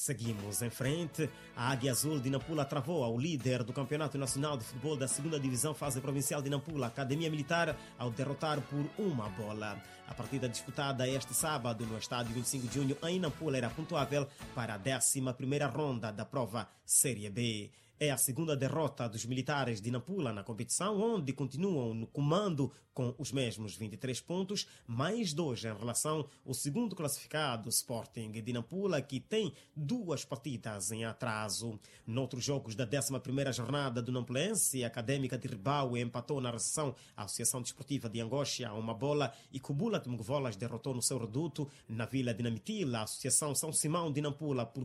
Seguimos em frente. A Águia Azul de Nampula travou ao líder do Campeonato Nacional de Futebol da 2ª Divisão Fase Provincial de Nampula, Academia Militar, ao derrotar por uma bola. A partida disputada este sábado no estádio 25 de junho em Nampula era pontuável para a 11ª ronda da prova Série B. É a segunda derrota dos militares de Nampula na competição, onde continuam no comando com os mesmos 23 pontos, mais 2 em relação ao segundo classificado, Sporting de Nampula, que tem 2 partidas em atraso. Noutros jogos da 11ª jornada do Nampulense, a Académica de Ribaue empatou na recepção a Associação Desportiva de Angocha a uma bola e Kubula de Mugovolas derrotou no seu reduto na Vila de Namitila a Associação São Simão de Nampula por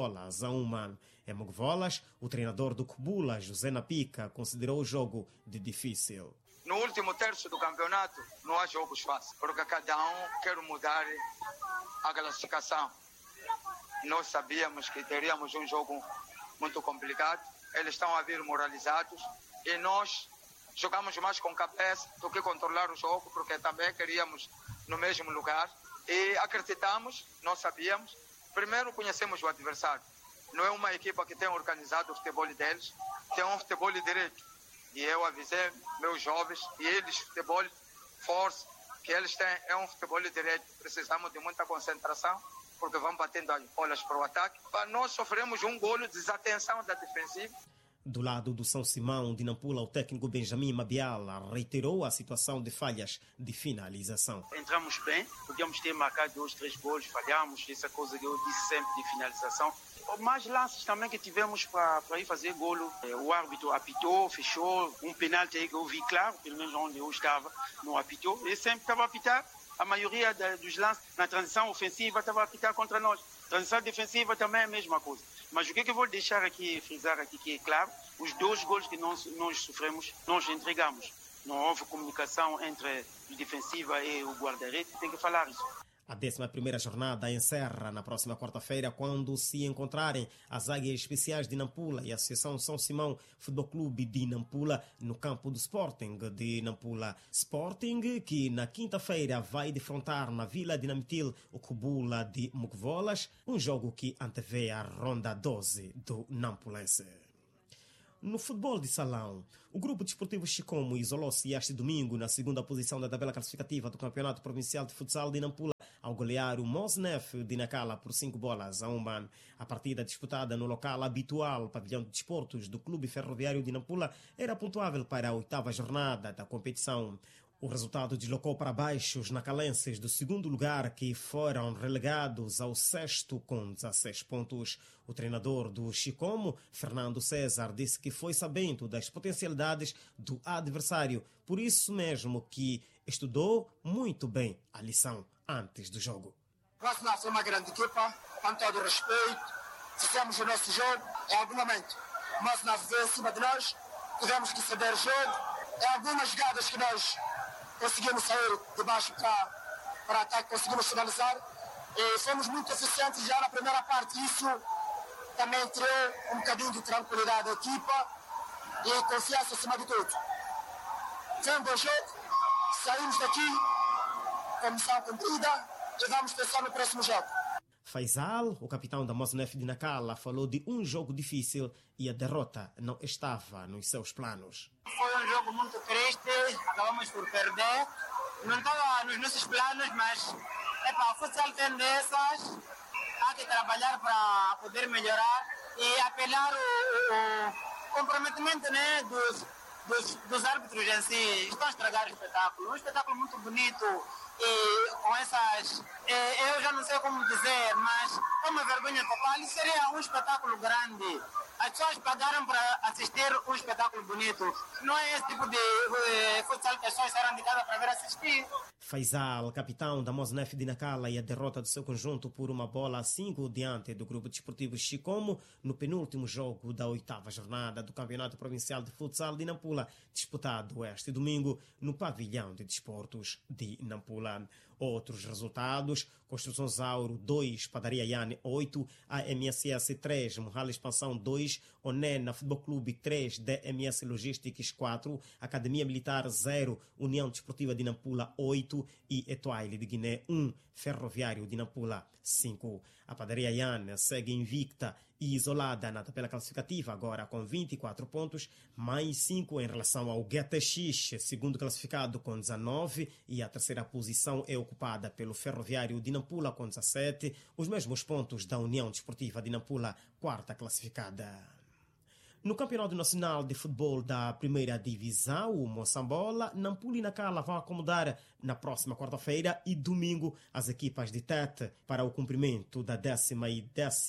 2-1. Em Mugovolas, o treinador do Kubula, José Napica, considerou o jogo de difícil. No último terço do campeonato não há jogos fáceis, porque cada um quer mudar a classificação. Nós sabíamos que teríamos um jogo muito complicado, eles estão a vir moralizados e nós jogamos mais com cabeça do que controlar o jogo, porque também queríamos no mesmo lugar e acreditamos, nós sabíamos, primeiro conhecemos o adversário. Não é uma equipa que tem organizado o futebol deles, tem um futebol direito. E eu avisei meus jovens, e eles, futebol, força, que eles têm, é um futebol direito. Precisamos de muita concentração, porque vão batendo as bolas para o ataque. Nós sofremos um golo de desatenção da defensiva. Do lado do São Simão de Nampula, o técnico Benjamin Mabiala reiterou a situação de falhas de finalização. Entramos bem, podíamos ter marcado 2, 3 gols, falhamos, essa coisa que eu disse sempre de finalização. Mais lances também que tivemos para ir fazer golo. O árbitro apitou, fechou, um penalti que eu vi claro, pelo menos onde eu estava, não apitou. Ele sempre estava a apitar, a maioria dos lances na transição ofensiva estava a apitar contra nós. Transição defensiva também é a mesma coisa. Mas o que eu vou deixar aqui, frisar aqui, que é claro, os 2 gols que nós sofremos, nós entregamos. Não houve comunicação entre a defensiva e o guarda-rede, tem que falar isso. A 11ª jornada encerra na próxima quarta-feira, quando se encontrarem as Águias Especiais de Nampula e a Associação São Simão Futebol Clube de Nampula no campo do Sporting de Nampula. Sporting que na quinta-feira vai defrontar na Vila de Namitil o Kubula de Mugovolas, um jogo que antevê a ronda 12 do Nampulense. No futebol de salão, o grupo desportivo Chikomo isolou-se este domingo na 2ª posição da tabela classificativa do Campeonato Provincial de Futsal de Nampula ao golear o Mosnef de Nacala por 5-1. A partida disputada no local habitual, pavilhão de desportos do Clube Ferroviário de Nampula, era pontuável para a 8ª jornada da competição. O resultado deslocou para baixo os nacalenses do 2º lugar, que foram relegados ao 6º com 16 pontos. O treinador do Chikomo, Fernando César, disse que foi sabendo das potencialidades do adversário, por isso mesmo que estudou muito bem a lição antes do jogo. Nós somos uma grande equipa, com todo o respeito, fizemos o nosso jogo, em algum momento, mas nós veio acima de nós, tivemos que ceder o jogo, em algumas jogadas que nós conseguimos sair de baixo para ataque, conseguimos finalizar e fomos muito eficientes já na primeira parte. Isso também tirou um bocadinho de tranquilidade à equipa e confiança acima de tudo. Foi um bom jogo, saímos daqui com missão cumprida e vamos pensar no próximo jogo. Faisal, o capitão da Mosnef de Nacala, falou de um jogo difícil e a derrota não estava nos seus planos. Foi um jogo muito triste, acabamos por perder. Não estava nos nossos planos, mas o futsal tem dessas. Há que trabalhar para poder melhorar e apelar o comprometimento, né, dos árbitros em si. Estão a estragar o espetáculo. Um espetáculo muito bonito. E com essas, eu já não sei como dizer, mas é uma vergonha total. Isso seria um espetáculo grande. As pessoas pagaram para assistir um espetáculo bonito. Não é esse tipo de futsal que as pessoas saíram de casa para ver assistir. Faisal, capitão da Mosnef de Nacala, e a derrota do seu conjunto por 1-5 diante do grupo desportivo Chikomo no penúltimo jogo da 8ª jornada do Campeonato Provincial de Futsal de Nampula, disputado este domingo no pavilhão de desportos de Nampula. Outros resultados: Construção Zauro 2, Padaria Yane 8, AMSS 3, Mohale Expansão 2, Onena Futebol Clube 3, DMS Logistics 4, Academia Militar 0, União Desportiva de Nampula 8 e Etoile de Guiné 1, Ferroviário de Nampula 5. A Padaria Yane segue invicta e isolada na tabela classificativa, agora com 24 pontos, mais 5 em relação ao GTX, segundo classificado com 19, e a terceira posição é ocupada pelo Ferroviário de Nampula com 17, os mesmos pontos da União Desportiva de Nampula, quarta classificada. No Campeonato Nacional de Futebol da Primeira Divisão, o Moçambola, Nampula e Nacala vão acomodar na próxima quarta-feira e domingo as equipas de Tete para o cumprimento da 10ª e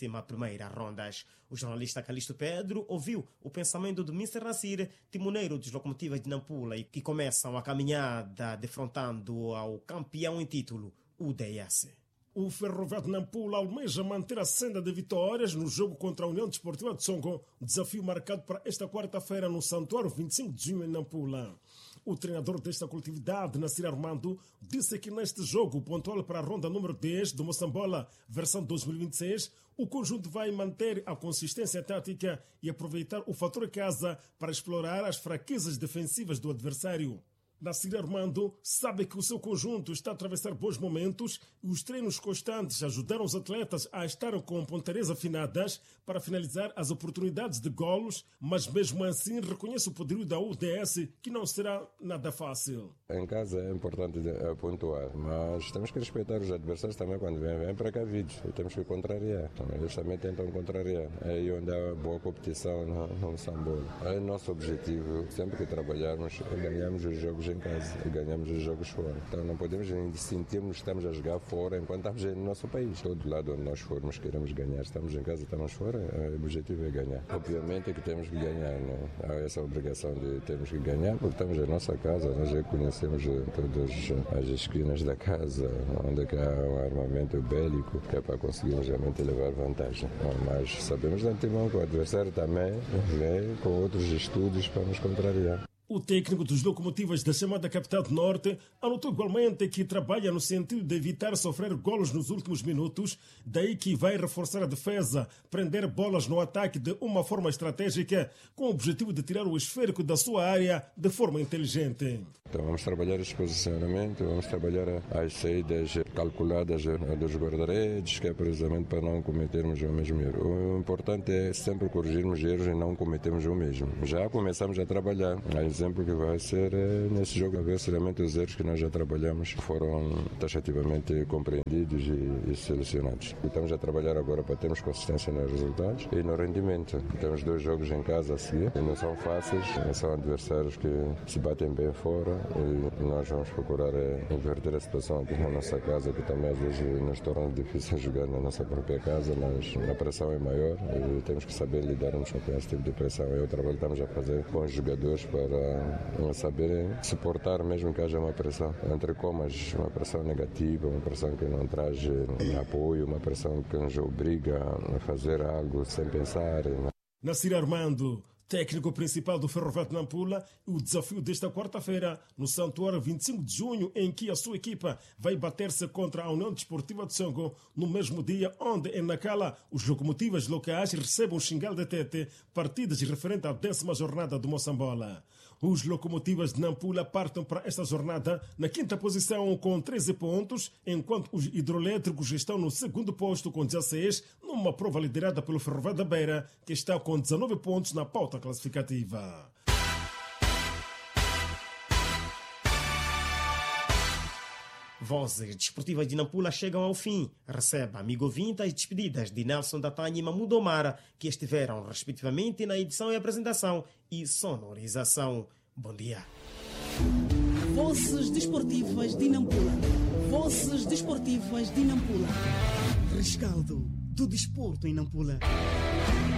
11ª rondas. O jornalista Calixto Pedro ouviu o pensamento do Mr. Nasir, timoneiro dos Locomotivas de Nampula, e que começam a caminhada defrontando ao campeão em título, o DS. O Ferroviário de Nampula almeja manter a senda de vitórias no jogo contra a União Desportiva de Songo, desafio marcado para esta quarta-feira no Santuário 25 de junho em Nampula. O treinador desta coletividade, Nasir Armando, disse que neste jogo, pontual para a ronda número 10 do Moçambola, versão 2026, o conjunto vai manter a consistência tática e aproveitar o fator casa para explorar as fraquezas defensivas do adversário. Nasir Armando sabe que o seu conjunto está a atravessar bons momentos e os treinos constantes ajudaram os atletas a estar com ponteiras afinadas para finalizar as oportunidades de golos, mas mesmo assim reconhece o poderio da UDS, que não será nada fácil. Em casa é importante pontuar, mas temos que respeitar os adversários também quando vêm precavidos e temos que contrariar. Eles também tentam contrariar. É aí onde há boa competição no Sambola. É nosso objetivo, sempre que trabalharmos, ganhamos os jogos em casa e ganhamos os jogos fora. Então não podemos sentirmos que estamos a jogar fora enquanto estamos no nosso país. Todo lado onde nós formos queremos ganhar. Estamos em casa, estamos fora, o objetivo é ganhar. Obviamente que temos que ganhar, né? Há essa obrigação de termos que ganhar porque estamos em nossa casa, nós já conhecemos todas as esquinas da casa, onde há um armamento bélico que é para conseguirmos realmente levar vantagem. Mas sabemos de antemão que o adversário também vem com outros estudos para nos contrariar. O técnico dos Locomotivas da chamada Capital do Norte anotou igualmente que trabalha no sentido de evitar sofrer golos nos últimos minutos, daí que vai reforçar a defesa, prender bolas no ataque de uma forma estratégica, com o objetivo de tirar o esférico da sua área de forma inteligente. Então vamos trabalhar esse posicionamento, vamos trabalhar as saídas calculadas dos guarda-redes, que é precisamente para não cometermos o mesmo erro. O importante é sempre corrigirmos erros e não cometermos o mesmo. Já começamos a trabalhar. Exemplo que vai ser nesse jogo, a ver se realmente os erros que nós já trabalhamos foram taxativamente compreendidos e selecionados. Estamos a trabalhar agora para termos consistência nos resultados e no rendimento. Temos 2 jogos em casa a seguir e não são fáceis, são adversários que se batem bem fora e nós vamos procurar inverter a situação aqui na nossa casa, que também às vezes nos torna difícil jogar na nossa própria casa, mas a pressão é maior e temos que saber lidarmos com esse tipo de pressão. É o trabalho que estamos a fazer com os jogadores para saberem suportar mesmo que haja uma pressão. Entre comas, uma pressão negativa, uma pressão que não traz apoio, uma pressão que nos obriga a fazer algo sem pensar. Nasir Armando, técnico principal do Ferroviário de Nampula, o desafio desta quarta-feira no Santuário 25 de junho, em que a sua equipa vai bater-se contra a União Desportiva de Songo, no mesmo dia onde em Nacala os Locomotivas locais recebem o Xingal de Tete, partidas referente à 10ª jornada do Moçambola. Os Locomotivas de Nampula partem para esta jornada na 5ª posição com 13 pontos, enquanto os hidroelétricos estão no 2º posto com 16, numa prova liderada pelo Ferroviário da Beira, que está com 19 pontos na pauta classificativa. Vozes desportivas de Nampula chegam ao fim. Recebe amigo ouvinte as despedidas de Nelson Datanha e Mamudo Omara, que estiveram respectivamente na edição e apresentação e sonorização. Bom dia. Vozes desportivas de Nampula. Vozes desportivas de Nampula. Rescaldo do desporto em Nampula.